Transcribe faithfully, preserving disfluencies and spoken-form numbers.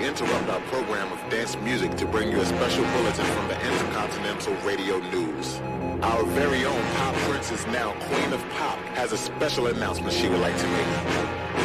interrupt our program of dance music to bring you a special bulletin from the Intercontinental Radio News. Our very own Pop Princess, now Queen of Pop, has a special announcement she would like to make.